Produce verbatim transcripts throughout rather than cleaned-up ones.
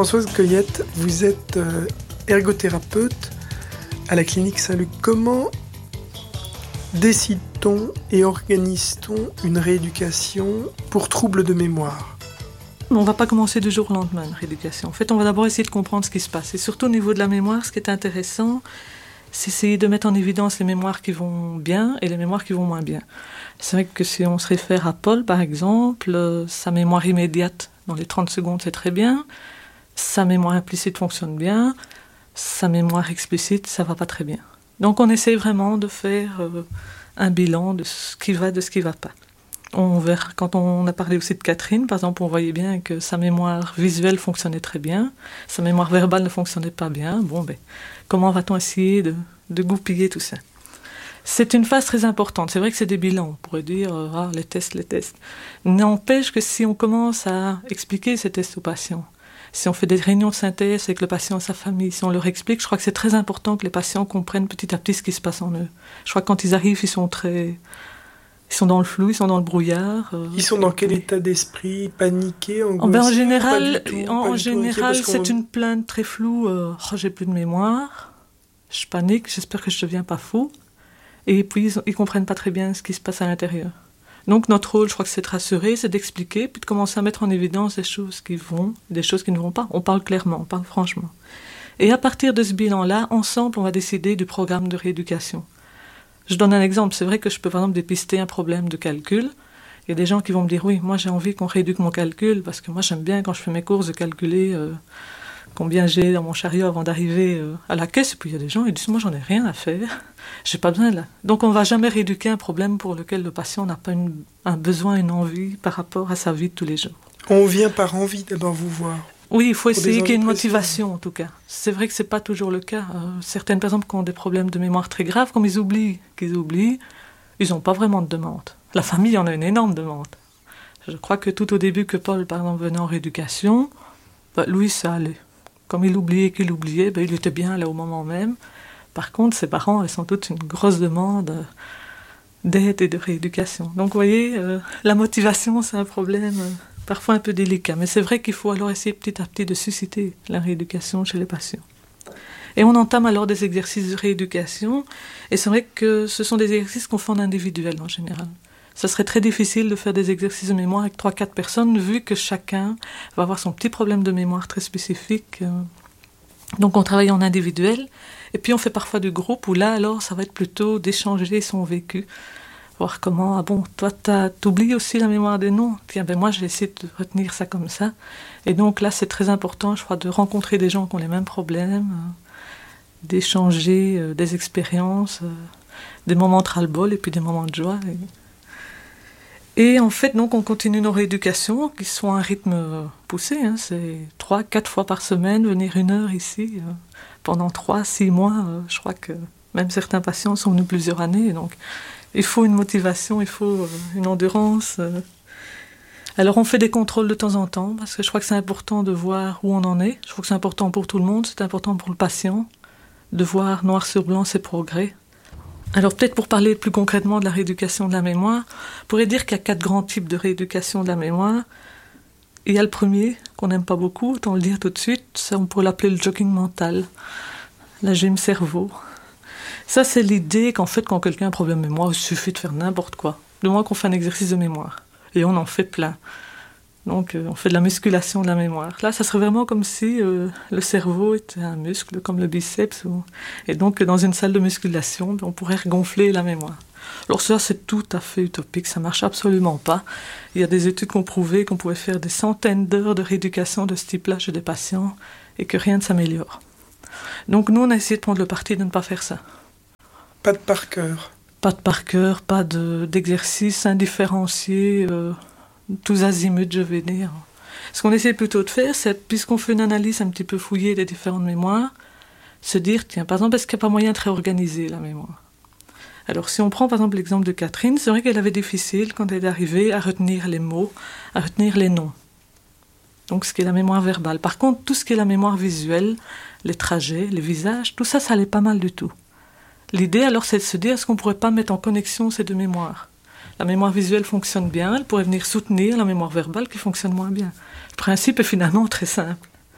Françoise Coyette, vous êtes euh, ergothérapeute à la clinique Saint-Luc. Comment décide-t-on et organise-t-on une rééducation pour troubles de mémoire ? On ne va pas commencer du jour au lendemain, une rééducation. En fait, on va d'abord essayer de comprendre ce qui se passe. Et surtout au niveau de la mémoire, ce qui est intéressant, c'est essayer de mettre en évidence les mémoires qui vont bien et les mémoires qui vont moins bien. C'est vrai que si on se réfère à Paul, par exemple, euh, sa mémoire immédiate, dans les trente secondes, c'est très bien. Sa mémoire implicite fonctionne bien. Sa mémoire explicite, ça ne va pas très bien. Donc on essaie vraiment de faire euh, un bilan de ce qui va, de ce qui ne va pas. On verra, quand on a parlé aussi de Catherine, par exemple, on voyait bien que sa mémoire visuelle fonctionnait très bien, sa mémoire verbale ne fonctionnait pas bien. Bon, ben, comment va-t-on essayer de, de goupiller tout ça ? C'est une phase très importante. C'est vrai que c'est des bilans. On pourrait dire, euh, ah, les tests, les tests. N'empêche que si on commence à expliquer ces tests aux patients, si on fait des réunions de synthèse avec le patient et sa famille, si on leur explique, je crois que c'est très important que les patients comprennent petit à petit ce qui se passe en eux. Je crois que quand ils arrivent, ils sont très... Ils sont dans le flou, ils sont dans le brouillard. Euh, ils sont dans quel état d'esprit ? Paniqués, angoissés ? Ben en général, tout, en, en général c'est une plainte très floue. Euh, oh, j'ai plus de mémoire, je panique, j'espère que je ne deviens pas fou. Et puis, ils ne comprennent pas très bien ce qui se passe à l'intérieur. Donc, notre rôle, je crois que c'est de rassurer, c'est d'expliquer, puis de commencer à mettre en évidence des choses qui vont, des choses qui ne vont pas. On parle clairement, on parle franchement. Et à partir de ce bilan-là, ensemble, on va décider du programme de rééducation. Je donne un exemple. C'est vrai que je peux, par exemple, dépister un problème de calcul. Il y a des gens qui vont me dire, oui, moi, j'ai envie qu'on rééduque mon calcul, parce que moi, j'aime bien, quand je fais mes courses, de calculer euh, combien j'ai dans mon chariot avant d'arriver euh, à la caisse. Et puis, il y a des gens qui disent, moi, j'en ai rien à faire. J'ai pas besoin de là. Donc, on ne va jamais rééduquer un problème pour lequel le patient n'a pas une, un besoin, une envie par rapport à sa vie de tous les jours. On vient par envie d'abord vous voir. Oui, il faut essayer qu'il y ait une motivation, en tout cas. C'est vrai que ce n'est pas toujours le cas. Euh, certaines personnes qui ont des problèmes de mémoire très graves, comme ils oublient qu'ils oublient, ils n'ont pas vraiment de demande. La famille en a une énorme demande. Je crois que tout au début que Paul, par exemple, venait en rééducation, bah, lui, ça allait. Comme il oubliait qu'il oubliait, bah, il était bien là au moment même. Par contre, ses parents, elles sont toutes une grosse demande d'aide et de rééducation. Donc, vous voyez, euh, la motivation, c'est un problème... Euh, parfois un peu délicat, mais c'est vrai qu'il faut alors essayer petit à petit de susciter la rééducation chez les patients. Et on entame alors des exercices de rééducation, et c'est vrai que ce sont des exercices qu'on fait en individuel en général. Ça serait très difficile de faire des exercices de mémoire avec trois quatre personnes, vu que chacun va avoir son petit problème de mémoire très spécifique. Donc on travaille en individuel, et puis on fait parfois du groupe, où là alors ça va être plutôt d'échanger son vécu. Voir comment, ah bon, toi, t'oublies aussi la mémoire des noms. Tiens, ben moi, je vais essayer de retenir ça comme ça. Et donc là, c'est très important, je crois, de rencontrer des gens qui ont les mêmes problèmes, euh, d'échanger euh, des expériences, euh, des moments de ras-le-bol et puis des moments de joie. Et, et en fait, donc, on continue nos rééducations, qui sont à un rythme euh, poussé. Hein, c'est trois, quatre fois par semaine, venir une heure ici, euh, pendant trois, six mois. Euh, je crois que même certains patients sont venus plusieurs années, donc... Il faut une motivation, il faut euh, une endurance. Euh. Alors on fait des contrôles de temps en temps, parce que je crois que c'est important de voir où on en est. Je crois que c'est important pour tout le monde, c'est important pour le patient, de voir noir sur blanc ses progrès. Alors peut-être pour parler plus concrètement de la rééducation de la mémoire, on pourrait dire qu'il y a quatre grands types de rééducation de la mémoire. Il y a le premier, qu'on n'aime pas beaucoup, autant le dire tout de suite, ça, on pourrait l'appeler le jogging mental, la gym cerveau. Ça, c'est l'idée qu'en fait, quand quelqu'un a un problème de mémoire, il suffit de faire n'importe quoi. Du moins qu'on fait un exercice de mémoire. Et on en fait plein. Donc, euh, on fait de la musculation de la mémoire. Là, ça serait vraiment comme si euh, le cerveau était un muscle, comme le biceps. Ou... Et donc, dans une salle de musculation, on pourrait regonfler la mémoire. Alors ça, c'est tout à fait utopique. Ça ne marche absolument pas. Il y a des études qui ont prouvé qu'on pouvait faire des centaines d'heures de rééducation de ce type-là chez des patients et que rien ne s'améliore. Donc, nous, on a essayé de prendre le parti de ne pas faire ça. Pas de par cœur. Pas de par cœur, pas de, d'exercice indifférencié, euh, tous azimuts, je vais dire. Ce qu'on essaie plutôt de faire, c'est, puisqu'on fait une analyse un petit peu fouillée des différentes mémoires, se dire, tiens, par exemple, est-ce qu'il n'y a pas moyen de réorganiser la mémoire ? Alors, si on prend par exemple l'exemple de Catherine, c'est vrai qu'elle avait difficile quand elle est arrivée à retenir les mots, à retenir les noms. Donc, ce qui est la mémoire verbale. Par contre, tout ce qui est la mémoire visuelle, les trajets, les visages, tout ça, ça allait pas mal du tout. L'idée, alors, c'est de se dire, est-ce qu'on ne pourrait pas mettre en connexion ces deux mémoires ? La mémoire visuelle fonctionne bien, elle pourrait venir soutenir la mémoire verbale qui fonctionne moins bien. Le principe est finalement très simple.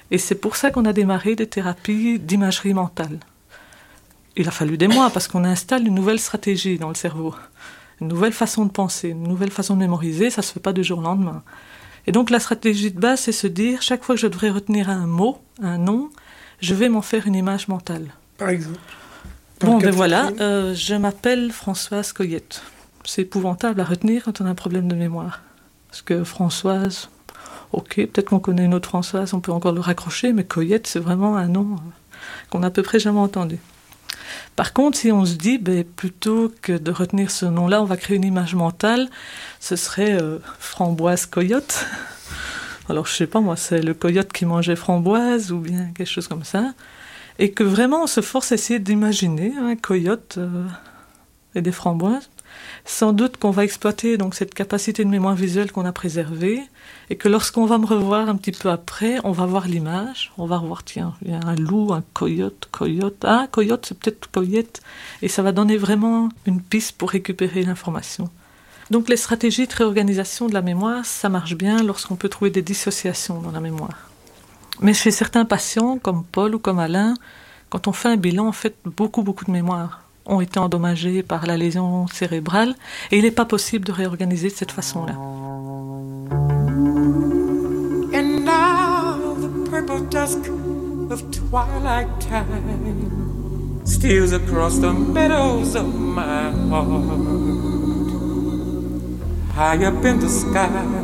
Et c'est pour ça qu'on a démarré des thérapies d'imagerie mentale. Il a fallu des mois parce qu'on installe une nouvelle stratégie dans le cerveau, une nouvelle façon de penser, une nouvelle façon de mémoriser, ça ne se fait pas du jour au lendemain. Et donc la stratégie de base, c'est se dire, chaque fois que je devrais retenir un mot, un nom, je vais m'en faire une image mentale. Par exemple. Bon, ben voilà, euh, je m'appelle Françoise Coyette. C'est épouvantable à retenir quand on a un problème de mémoire. Parce que Françoise, ok, peut-être qu'on connaît une autre Françoise, on peut encore le raccrocher, mais Coyette, c'est vraiment un nom qu'on n'a à peu près jamais entendu. Par contre, si on se dit, ben, plutôt que de retenir ce nom-là, on va créer une image mentale, ce serait euh, Framboise Coyote. Alors, je sais pas, moi, c'est le coyote qui mangeait framboise ou bien quelque chose comme ça. Et que vraiment, on se force à essayer d'imaginer un coyote euh, et des framboises. Sans doute qu'on va exploiter donc cette capacité de mémoire visuelle qu'on a préservée et que lorsqu'on va me revoir un petit peu après, on va voir l'image, on va revoir, tiens, il y a un loup, un coyote, coyote, ah, coyote, c'est peut-être coyote, et ça va donner vraiment une piste pour récupérer l'information. Donc les stratégies de réorganisation de la mémoire, ça marche bien lorsqu'on peut trouver des dissociations dans la mémoire. Mais chez certains patients, comme Paul ou comme Alain, quand on fait un bilan, en fait, beaucoup, beaucoup de mémoires ont été endommagés par la lésion cérébrale et il n'est pas possible de réorganiser de cette façon-là. And now the purple dusk of twilight time steals across the meadows of my heart. High up in the sky